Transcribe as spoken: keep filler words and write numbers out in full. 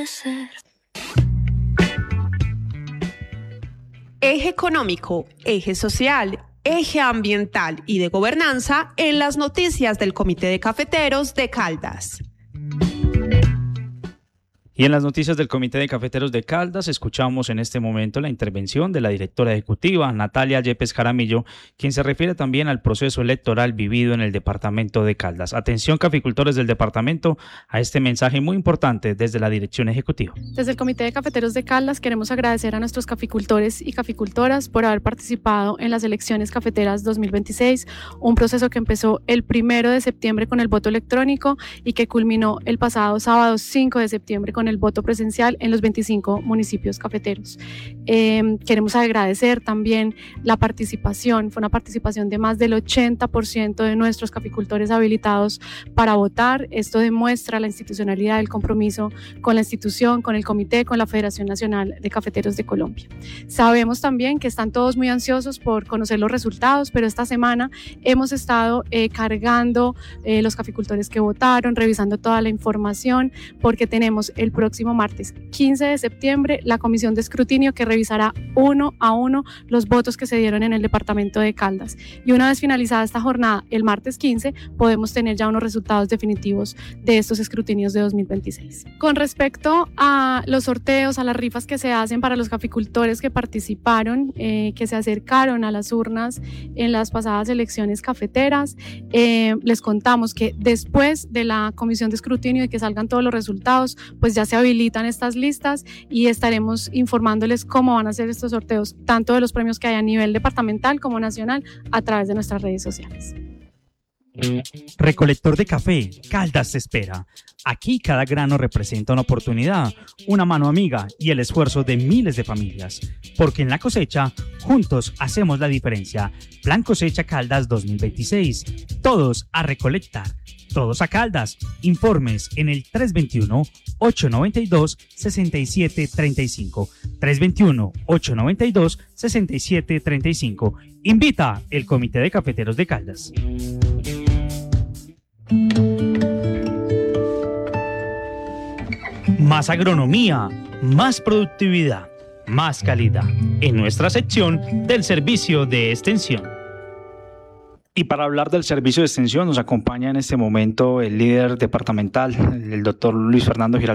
ser. Eje económico, eje social, eje ambiental y de gobernanza en las noticias del Comité de Cafeteros de Caldas. Y en las noticias del Comité de Cafeteros de Caldas escuchamos en este momento la intervención de la directora ejecutiva, Natalia Yepes Jaramillo, quien se refiere también al proceso electoral vivido en el departamento de Caldas. Atención, caficultores del departamento, a este mensaje muy importante desde la dirección ejecutiva. Desde el Comité de Cafeteros de Caldas queremos agradecer a nuestros caficultores y caficultoras por haber participado en las elecciones cafeteras dos mil veintiséis, un proceso que empezó el primero de septiembre con el voto electrónico y que culminó el pasado sábado cinco de septiembre con el voto presencial en los veinticinco municipios cafeteros. Eh, queremos agradecer también la participación, fue una participación de más del ochenta por ciento de nuestros caficultores habilitados para votar. Esto demuestra la institucionalidad del compromiso con la institución, con el comité, con la Federación Nacional de Cafeteros de Colombia. Sabemos también que están todos muy ansiosos por conocer los resultados, pero esta semana hemos estado eh, cargando eh, los caficultores que votaron, revisando toda la información, porque tenemos el próximo martes quince de septiembre la comisión de escrutinio que revisará uno a uno los votos que se dieron en el departamento de Caldas. Y una vez finalizada esta jornada, el martes quince, podemos tener ya unos resultados definitivos de estos escrutinios de dos mil veintiséis. Con respecto a los sorteos, a las rifas que se hacen para los caficultores que participaron, eh, que se acercaron a las urnas en las pasadas elecciones cafeteras, eh, les contamos que después de la comisión de escrutinio y que salgan todos los resultados, pues ya se habilitan estas listas y estaremos informándoles cómo van a ser estos sorteos, tanto de los premios que hay a nivel departamental como nacional, a través de nuestras redes sociales. Recolector de café, Caldas te espera. Aquí cada grano representa una oportunidad, una mano amiga y el esfuerzo de miles de familias. Porque en la cosecha, juntos hacemos la diferencia. Plan Cosecha Caldas dos mil veintiséis. Todos a recolectar. Todos a Caldas. Informes en el tres dos uno, ocho nueve dos, seis siete tres cinco. tres dos uno, ocho nueve dos, seis siete tres cinco. Invita el Comité de Cafeteros de Caldas. Más agronomía, más productividad, más calidad. En nuestra sección del servicio de extensión. Y para hablar del servicio de extensión nos acompaña en este momento el líder departamental, el doctor Luis Fernando Giraldo